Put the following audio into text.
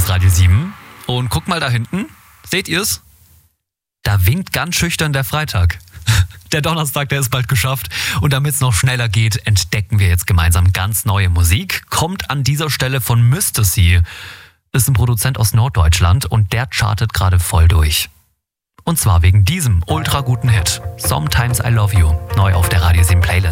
ist Radio 7. Und guck mal da hinten. Seht ihr's? Da winkt ganz schüchtern der Freitag. Der Donnerstag, der ist bald geschafft. Und damit es noch schneller geht, entdecken wir jetzt gemeinsam ganz neue Musik. Kommt an dieser Stelle von Mr. C. Ist ein Produzent aus Norddeutschland und der chartet gerade voll durch. Und zwar wegen diesem ultra guten Hit. Sometimes I Love You. Neu auf der Radio 7 Playlist.